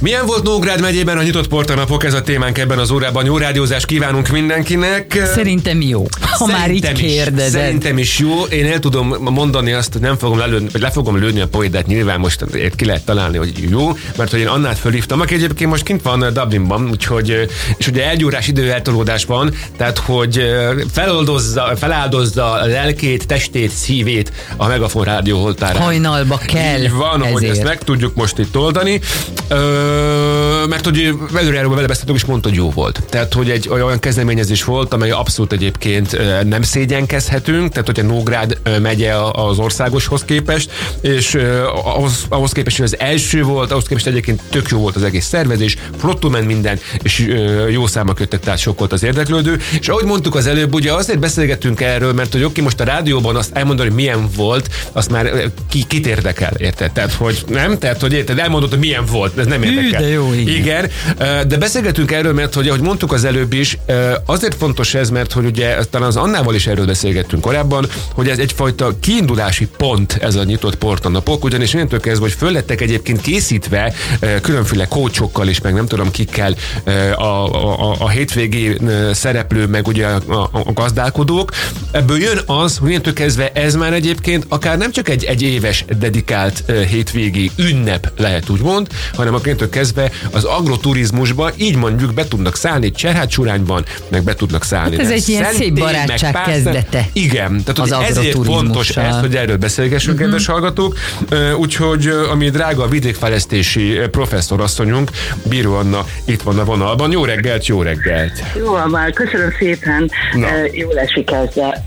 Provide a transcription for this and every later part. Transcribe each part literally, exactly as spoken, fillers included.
Milyen volt Nógrád megyében a nyitott portanapok? Ez a témánk ebben az órában. Jó rádiózást kívánunk mindenkinek. Szerintem jó, ha Szerintem már így is, kérdezed. Szerintem is jó. Én el tudom mondani azt, hogy nem fogom lelőni, vagy le fogom lőni a poédát, nyilván most ki lehet találni, hogy jó, mert hogy én Annát fölhívtam, aki egyébként most kint van Dublinban, úgyhogy, és ugye egy órás időeltolódás van, tehát hogy feloldozza, feláldozza a lelkét, testét, szívét a Megafon rádió holtárán. Hajnalba kell. Így van, ezért. Hogy ezt meg tudjuk most itt oldani. Ö, mert hogy előre erről vele beszéltünk, és mondta, hogy jó volt. Tehát, hogy egy olyan kezdeményezés volt, amely abszolút egyébként nem szégyenkezhetünk, tehát, hogy a Nógrád megye az országoshoz képest, és ahhoz, ahhoz képest, hogy az első volt, ahhoz képest egyébként tök jó volt az egész szervezés, flottul ment minden, és jó számok jöttek, tehát sok volt az érdeklődő. És ahogy mondtuk az előbb, ugye azért beszélgettünk erről, mert hogy oké, most a rádióban azt elmondani, hogy milyen volt, azt már ki, kit érdekel, érted? Tehát, hogy nem? Tehát, hogy érted, elmondod, hogy milyen volt, ez nem érdekel. Hű, de jó, igen. igen. De beszélgetünk erről, mert hogy, ahogy mondtuk az előbb is, azért fontos ez, mert hogy ugye talán az Annával is erről beszélgettünk korábban, hogy ez egyfajta kiindulási pont, ez a nyitott portanapok, ugyanis innentől kezdve, hogy föl lettek egyébként készítve különféle coachokkal is, meg nem tudom kikkel a, a, a hétvégi szereplő, meg ugye a, a gazdálkodók. Ebből jön az, hogy innentől kezdve ez már egyébként akár nem csak egy, egy éves dedikált hétvégi ünnep lehet úgymond, hanem akár kezdve az agroturizmusba így mondjuk be tudnak szállni Cserhád-Surányban, meg be tudnak szállni. Hát ez egy ilyen szép barátság kezdete. Igen, tehát ezért fontos ez, hogy erről beszélgessünk, uh-huh. kedves hallgatók. Úgyhogy ami drága vidékfejlesztési professzor asszonyunk, Bíró Anna itt van a vonalban. Jó reggelt, jó reggelt! Jó, már köszönöm szépen, Na. jól esik ezzel.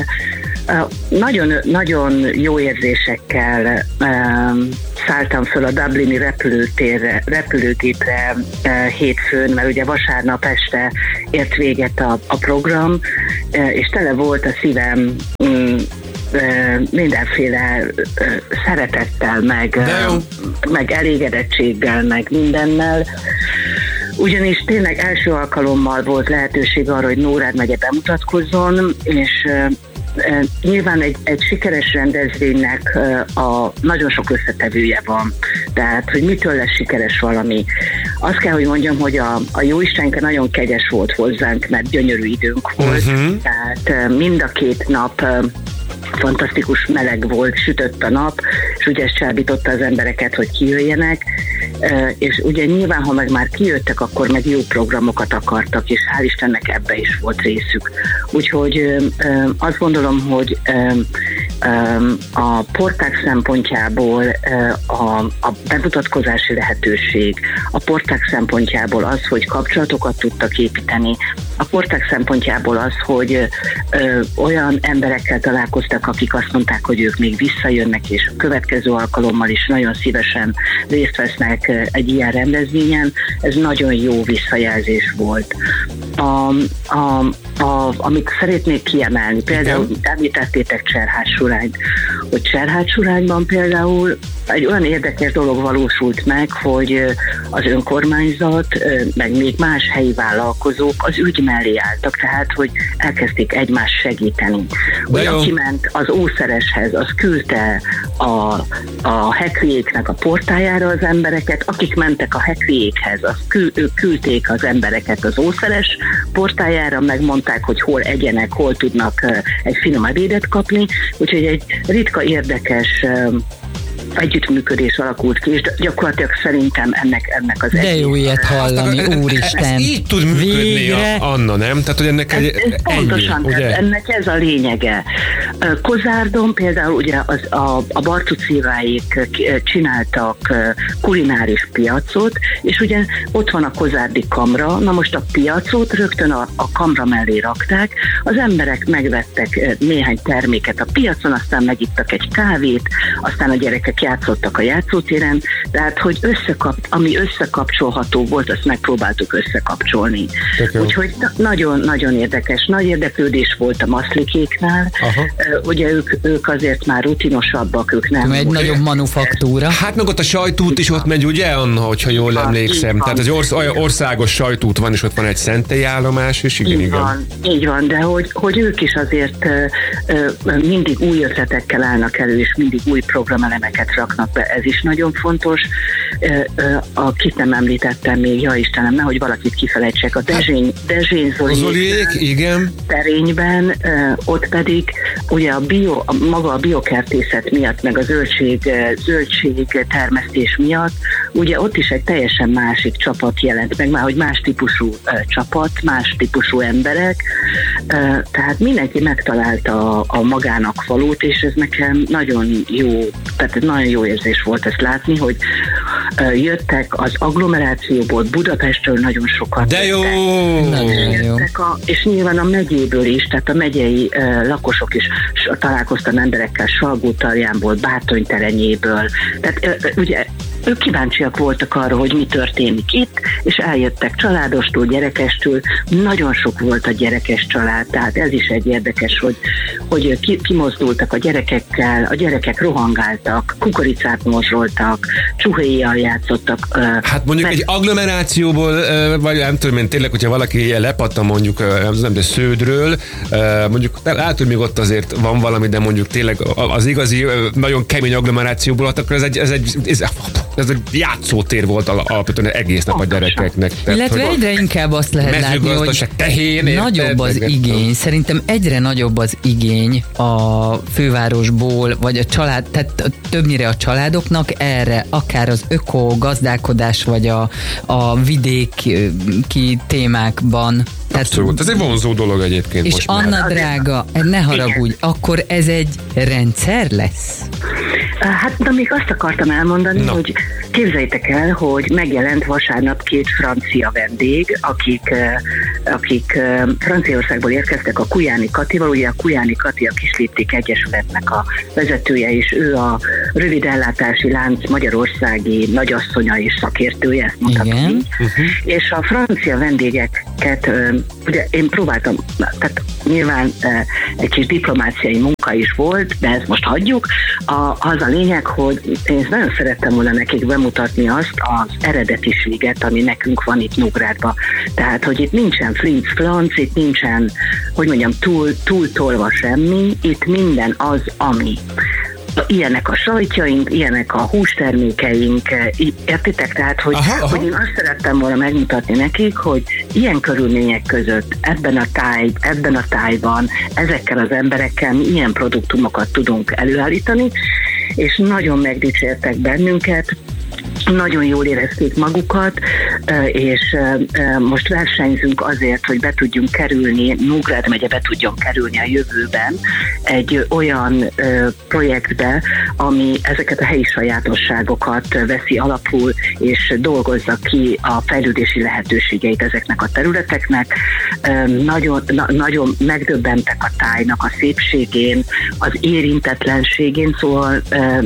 Nagyon, nagyon jó érzésekkel um, szálltam föl a dublini repülőtérre, repülőgépre uh, hétfőn, mert ugye vasárnap este ért véget a, a program, uh, és tele volt a szívem um, uh, mindenféle uh, szeretettel, meg, uh, meg elégedettséggel, meg mindennel. Ugyanis tényleg első alkalommal volt lehetőség arra, hogy Nógrád megye bemutatkozzon, és uh, nyilván egy, egy sikeres rendezvénynek a nagyon sok összetevője van. Tehát, hogy mitől lesz sikeres valami. Azt kell, hogy mondjam, hogy a, a Jóistenke nagyon kegyes volt hozzánk, mert gyönyörű időnk volt. Uh-huh. Tehát mind a két nap fantasztikus meleg volt, sütött a nap, és ugye ez csábította az embereket, hogy kijöjjenek. Uh, és ugye nyilván, ha meg már kijöttek, akkor meg jó programokat akartak, és hál' Istennek ebbe is volt részük. Úgyhogy uh, uh, azt gondolom, hogy uh, um, a porták szempontjából uh, a, a bemutatkozási lehetőség, a porták szempontjából az, hogy kapcsolatokat tudtak építeni, a porták szempontjából az, hogy uh, olyan emberekkel találkoztak, akik azt mondták, hogy ők még visszajönnek, és a következő alkalommal is nagyon szívesen részt vesznek egy ilyen rendezvényen, ez nagyon jó visszajelzés volt. A, a, a, amit szeretnék kiemelni, például említettétek Cserhád-Surányt, hogy Cserhád-Surányban például egy olyan érdekes dolog valósult meg, hogy az önkormányzat, meg még más helyi vállalkozók az ügy mellé álltak, tehát, hogy elkezdték egymást segíteni. Hogy aki ment az Ószereshez, az küldte a, a hekliéknek a portájára az embereket, akik mentek a hekliékhez, az kül, ők küldték az embereket az Ószeres portájára, megmondták, hogy hol egyenek, hol tudnak egy finom ebédet kapni, úgyhogy egy ritka érdekes együttműködés alakult ki, és gyakorlatilag szerintem ennek, ennek az De jó ilyet hallani, ez, úristen. Ez így tud működni, Végre. Anna, nem? Tehát, hogy ennek ez, egy, ez ennyi, pontosan, ugye? ennek ez a lényege. Kozárdon például ugye az, a, a Bartucéváék csináltak kulináris piacot, és ugye ott van a kozárdi kamra, na most a piacot rögtön a, a kamra mellé rakták, az emberek megvettek néhány terméket a piacon, aztán megittak egy kávét, aztán a gyerekek játszottak a játszótéren, tehát hogy összekap, ami összekapcsolható volt, azt megpróbáltuk összekapcsolni. Úgyhogy nagyon-nagyon érdekes, nagy érdeklődés volt a maszlikéknál. Aha. Ugye ők, ők azért már rutinosabbak, ők nem. Egy nagyobb manufaktúra. Hát meg ott a sajtút is ott megy, ugye, Anna, hogyha jól van, emlékszem. Tehát az orsz, országos sajtút van, és ott van egy szentély állomás, és igen, így igen. Van, így van, de hogy, hogy ők is azért uh, mindig új ötletekkel állnak elő, és mindig új programelemeket raknak be, ez is nagyon fontos, akit nem említettem még, ja Istenem, nehogy valakit kifelejtsek, a Dezsény, Dezsény Zoliék, igen. terényben, ott pedig ugye a, bio, a maga a biokertészet miatt, meg a zöldség, zöldség termesztés miatt, ugye ott is egy teljesen másik csapat jelent meg, már hogy más típusú csapat, más típusú emberek, tehát mindenki megtalálta a, a magának valót, és ez nekem nagyon jó, tehát nagyon jó érzés volt ezt látni, hogy jöttek az agglomerációból, Budapestről nagyon sokat. De jó! Jöttek a, és nyilván a megyéből is, tehát a megyei uh, lakosok is találkoztam emberekkel, Salgótarjánból, Bátonyterenyéből, tehát uh, ugye ők kíváncsiak voltak arra, hogy mi történik itt, és eljöttek családostól, gyerekestől, nagyon sok volt a gyerekes család, tehát ez is egy érdekes, hogy, hogy ki, kimozdultak a gyerekekkel, a gyerekek rohangáltak, kukoricát morzsoltak, csuhéjjal játszottak. Hát mondjuk meg... egy agglomerációból, vagy nem tudom én, tényleg, hogyha valaki lepattan mondjuk, nem tudom, Sződről, mondjuk lehet, hogy még ott azért van valami, de mondjuk tényleg az igazi, nagyon kemény agglomerációból, akkor ez egy, ez egy ez, ez egy játszótér volt alapvetően egész nap a gyerekeknek. Tehát, illetve egyre inkább azt lehet látni, hogy tehén, nagyobb az igény. Szerintem egyre nagyobb az igény a fővárosból, vagy a család, tehát többnyire a családoknak erre, akár az öko gazdálkodás, vagy a, a vidéki témákban. Abszolút, ez egy vonzó dolog egyébként és most Anna már. drága, ne haragudj, akkor ez egy rendszer lesz? Hát, de még azt akartam elmondani, no. hogy képzeljétek el, hogy megjelent vasárnap két francia vendég, akik, akik Franciaországból érkeztek a Kujáni Katival, ugye a Kujáni Kati a Kislépték Egyesületnek a vezetője, és ő a rövid ellátási lánc magyarországi nagyasszonya és szakértője, ezt mondhatom. Uh-huh. És a francia vendégeket, ugye én próbáltam, tehát nyilván egy kis diplomáciai munka is volt, de ezt most hagyjuk. A, az a lényeg, hogy én nagyon szerettem volna nekik bemutatni azt az eredetiséget, ami nekünk van itt Nógrádban. Tehát, hogy itt nincsen flinc-flanc, itt nincsen, hogy mondjam, túl, túl tolva semmi, itt minden az, ami. Ilyenek a sajtjaink, ilyenek a hústermékeink, értitek? Tehát, hogy, aha, aha. hogy én azt szerettem volna megmutatni nekik, hogy ilyen körülmények között, ebben a táj, ebben a tájban, ezekkel az emberekkel mi ilyen produktumokat tudunk előállítani, és nagyon megdicsértek bennünket, nagyon jól érezték magukat, és most versenyzünk azért, hogy be tudjunk kerülni, Nógrád megye be tudjon kerülni a jövőben egy olyan projektbe, ami ezeket a helyi sajátosságokat veszi alapul, és dolgozza ki a fejlődési lehetőségeit ezeknek a területeknek. Nagyon, na, nagyon megdöbbentek a tájnak a szépségén, az érintetlenségén, szóval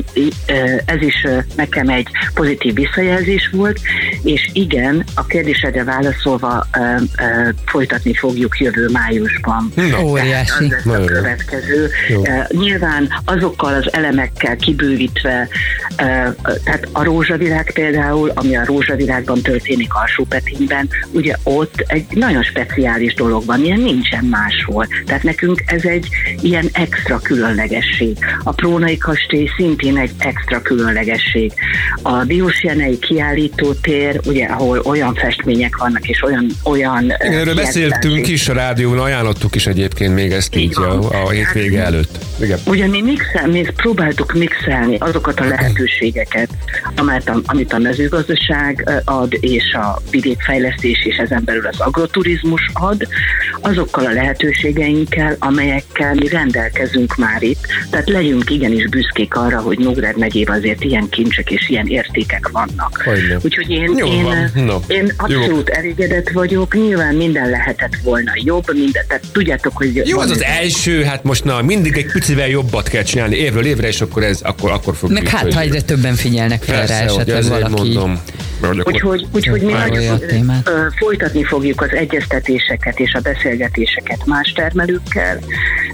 ez is nekem egy pozitív visszajelzés volt, és igen, a kérdésedre válaszolva ö, ö, folytatni fogjuk jövő májusban. Óriási. Az lesz a következő. Uh, nyilván azokkal az elemekkel kibővítve, uh, tehát a rózsavirág például, ami a rózsavirágban történik Alsópeténben, ugye ott egy nagyon speciális dolog van, ilyen nincsen máshol. Tehát nekünk ez egy ilyen extra különlegesség. A Prónai kastély szintén egy extra különlegesség. A Diósjenei kiállítótér, ugye, ahol olyan festmények vannak, és olyan... olyan igen, erről beszéltünk is a rádión, ajánlottuk is egyébként még ezt így a, a hétvége előtt. Igen. Ugye mi, mixel, mi próbáltuk mixelni azokat a lehetőségeket, amit a, amit a mezőgazdaság ad, és a vidékfejlesztés, és ezen belül az agroturizmus ad, azokkal a lehetőségeinkkel, amelyekkel mi rendelkezünk már itt. Tehát legyünk igenis büszkék arra, hogy Nógrád megyében azért ilyen kincsek és ilyen értékek vannak. Hogyne. Úgyhogy én, én, no. én abszolút jó. elégedett vagyok, nyilván minden lehetett volna jobb, minden, tehát tudjátok, hogy... Jó, az az első, hát most na, mindig egy picivel jobbat kell csinálni évről évre, és akkor ez, akkor, akkor fog... Meg hát, ha egyre többen figyelnek fel rá, esetleg valaki... Mondom. Úgyhogy, úgyhogy mi nagyon folytatni fogjuk az egyeztetéseket és a beszélgetéseket más termelőkkel,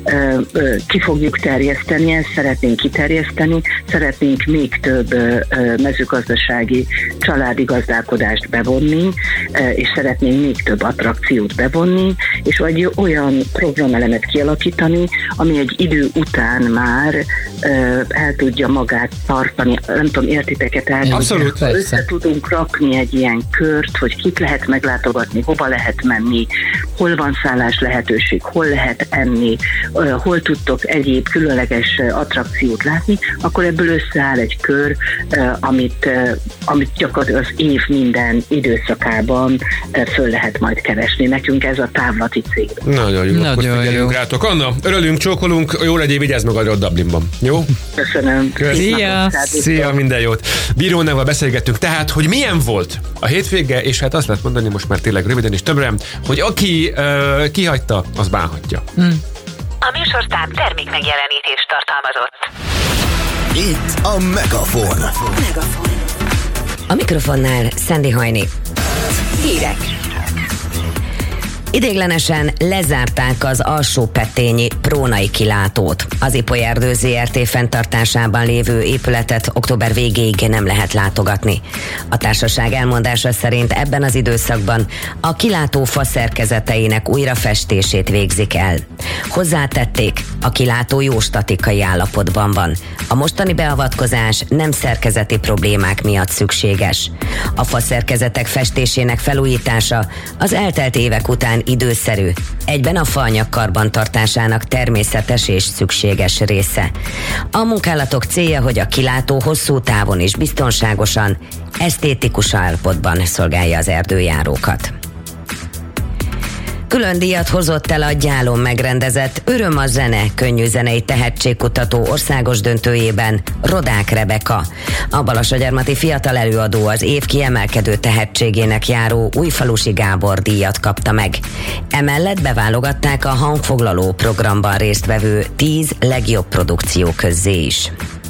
ki fogjuk terjeszteni, ezt szeretnénk kiterjeszteni, szeretnénk még több mezőgazdasági családi gazdálkodást bevonni, és szeretnénk még több attrakciót bevonni, és vagy olyan programelemet kialakítani, ami egy idő után már el tudja magát tartani. Nem tudom, értitek-e? Abszolút, össze tudunk rakni egy ilyen kört, hogy kit lehet meglátogatni, hova lehet menni, hol van szállás lehetőség, hol lehet enni, hol tudtok egyéb különleges attrakciót látni, akkor ebből összeáll egy kör, amit, amit gyakorlatilag az év minden időszakában föl lehet majd keresni. Nekünk ez a távlati cél. Nagyon jó, Nagyon akkor jó. rátok. Anna, örülünk, csókolunk, jó legyél, vigyázz magadra a Dublinban. Jó? Köszönöm. Szia! Szia, minden jót. Bírónával beszélgettünk tehát, hogy milyen volt a hétvége, és hát azt lehet mondani most már tényleg röviden és többre, hogy aki uh, kihagyta, az bánhatja. Hmm. A műsorszám termék megjelenítést tartalmazott. Itt a Megafon. A mikrofonnál Szendi Hajni. Hírek. Idéglenesen lezárták az Alsó-Pettényi Prónai kilátót. Az Ipolyerdő zé er té fenntartásában lévő épületet október végéig nem lehet látogatni. A társaság elmondása szerint ebben az időszakban a kilátó faszerkezeteinek újrafestését végzik el. Hozzátették, a kilátó jó statikai állapotban van. A mostani beavatkozás nem szerkezeti problémák miatt szükséges. A faszerkezetek festésének felújítása az eltelt évek után időszerű, egyben a faanyag karbantartásának természetes és szükséges része. A munkálatok célja, hogy a kilátó hosszú távon is biztonságosan, esztétikus állapotban szolgálja az erdőjárókat. Külön díjat hozott el a Gyálon megrendezett Öröm a zene könnyűzenei tehetségkutató országos döntőjében Rodák Rebeka. A balassagyarmati fiatal előadó az év kiemelkedő tehetségének járó Újfalusi Gábor díjat kapta meg. Emellett beválogatták a hangfoglaló programban résztvevő tíz legjobb produkció közzé is.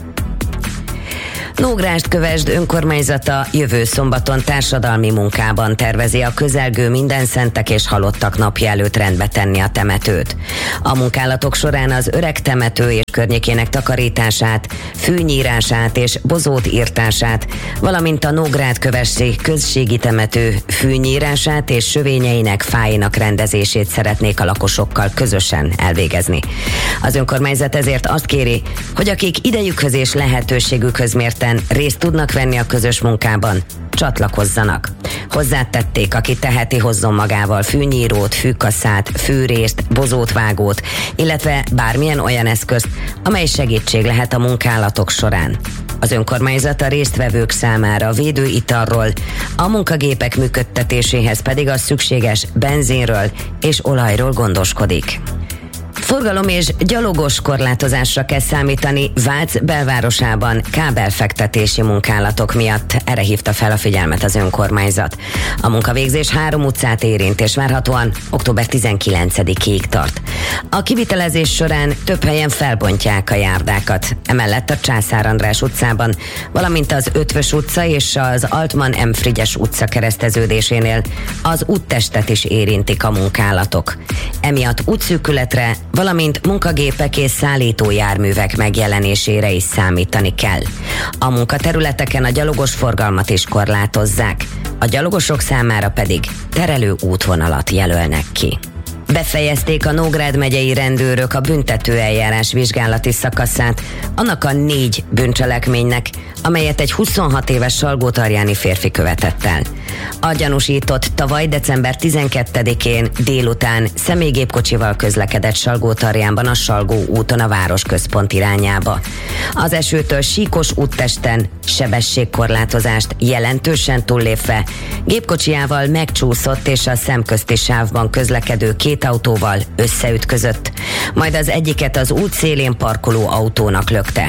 Nógrást-Kövesd önkormányzata jövő szombaton társadalmi munkában tervezi a közelgő Mindenszentek és Halottak napja előtt rendbe tenni a temetőt. A munkálatok során az öreg temető és környékének takarítását, fűnyírását és bozót írtását, valamint a Nógrád-Kövesi községi temető fűnyírását és sövényeinek fáinak rendezését szeretnék a lakosokkal közösen elvégezni. Az önkormányzat ezért azt kéri, hogy akik idejükhöz és lehetőségükhöz mérten részt tudnak venni a közös munkában, csatlakozzanak. Hozzátették, aki teheti, hozzon magával fűnyírót, fűkasszát, fűrészt, bozótvágót, illetve bármilyen olyan eszközt, amely segítség lehet a munkálatok során. Az önkormányzat a résztvevők számára védőitalról, a munkagépek működtetéséhez pedig a szükséges benzinről és olajról gondoskodik. Forgalom és gyalogos korlátozásra kell számítani Vác belvárosában kábelfektetési munkálatok miatt. Erre hívta fel a figyelmet az önkormányzat. A munkavégzés három utcát érint, és várhatóan október tizenkilencedikéig tart. A kivitelezés során több helyen felbontják a járdákat. Emellett a Császár András utcában, valamint az Ötvös utca és az Altman M. Frigyes utca kereszteződésénél az úttestet is érintik a munkálatok. Emiatt útszűkületre, valamint munkagépek és szállítójárművek megjelenésére is számítani kell. A munkaterületeken a gyalogos forgalmat is korlátozzák, a gyalogosok számára pedig terelő útvonalat jelölnek ki. Befejezték a Nógrád megyei rendőrök a büntetőeljárás vizsgálati szakaszát annak a négy bűncselekménynek, amelyet egy huszonhat éves salgótarjáni férfi követett el. A gyanúsított tavaly december tizenkettedikén délután személygépkocsival közlekedett Salgótarjánban a Salgó úton a városközpont irányába. Az esőtől síkos úttesten sebességkorlátozást jelentősen túllépve gépkocsijával megcsúszott és a szemközti sávban közlekedő két autóval összeütközött, majd az egyiket az út szélén parkoló autónak lökte.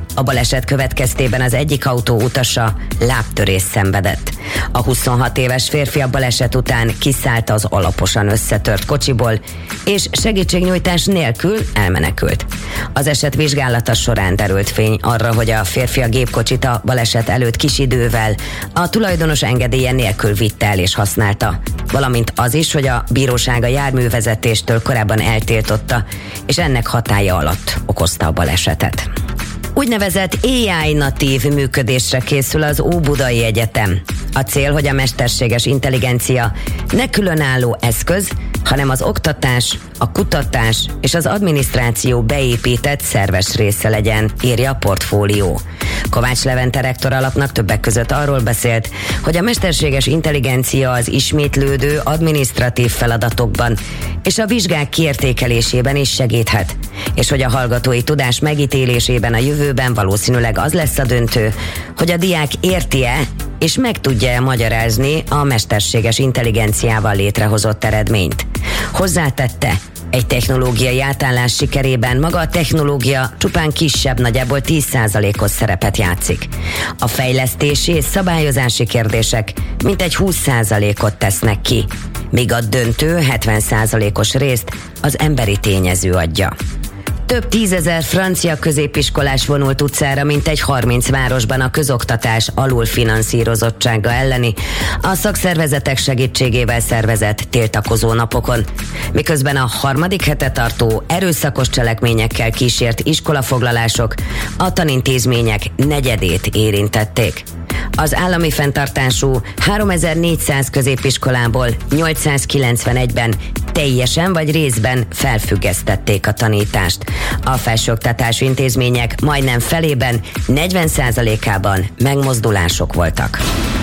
A baleset következtében az egyik autó utasa lábtörést szenvedett. A huszonhat éves férfi a baleset után kiszállt az alaposan összetört kocsiból, és segítségnyújtás nélkül elmenekült. Az eset vizsgálata során derült fény arra, hogy a férfi a gépkocsit a baleset előtt kis idővel a tulajdonos engedélye nélkül vitte el és használta, valamint az is, hogy a bíróság a járművezetéstől korábban eltiltotta, és ennek hatálya alatt okozta a balesetet. Úgynevezett á i natív működésre készül az Óbudai Egyetem. A cél, hogy a mesterséges intelligencia ne különálló eszköz, hanem az oktatás, a kutatás és az adminisztráció beépített szerves része legyen, írja a Portfólió. Kovács Levente rektor alapnak többek között arról beszélt, hogy a mesterséges intelligencia az ismétlődő adminisztratív feladatokban és a vizsgák kiértékelésében is segíthet, és hogy a hallgatói tudás megítélésében a jövőben valószínűleg az lesz a döntő, hogy a diák érti-e és meg tudja magyarázni a mesterséges intelligenciával létrehozott eredményt. Hozzátette, egy technológiai átállás sikerében maga a technológia csupán kisebb, nagyjából tíz százalékos szerepet játszik. A fejlesztési és szabályozási kérdések mintegy húsz százalékot tesznek ki, míg a döntő hetven százalékos részt az emberi tényező adja. Több tízezer francia középiskolás vonult utcára mintegy harminc városban a közoktatás alulfinanszírozottsága elleni, a szakszervezetek segítségével szervezett tiltakozó napokon, miközben a harmadik hete tartó erőszakos cselekményekkel kísért iskolafoglalások a tanintézmények negyedét érintették. Az állami fenntartású háromezer-négyszáz középiskolából nyolcszázkilencvenegyben teljesen vagy részben felfüggesztették a tanítást. A felsőoktatási intézmények majdnem felében, negyven százalékában megmozdulások voltak.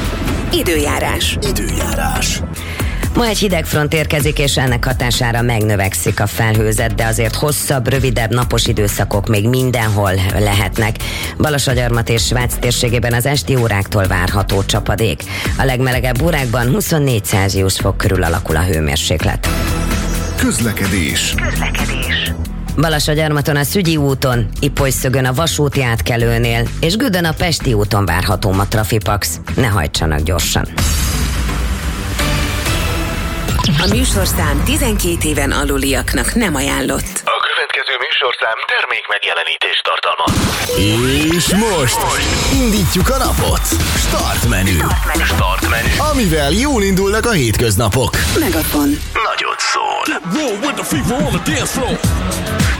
Időjárás. Időjárás. Ma egy hideg front érkezik, és ennek hatására megnövekszik a felhőzet, de azért hosszabb, rövidebb napos időszakok még mindenhol lehetnek. Balasagyarmat és Svác térségében az esti óráktól várható csapadék. A legmelegebb órákban huszonnégy Celsius fok körül alakul a hőmérséklet. Közlekedés. Közlekedés. Balasagyarmaton a Szügyi úton, Ipolyszögön a vasúti átkelőnél, és Gödön a Pesti úton várható a Trafipax. Ne hajtsanak gyorsan. A műsorszám tizenkét éven aluliaknak nem ajánlott. A következő műsorszám termék megjelenítést tartalmaz. És most indítjuk a napot. Start menü. Start menü. Amivel jól indulnak a hétköznapok. Megafon. Nagyot szól.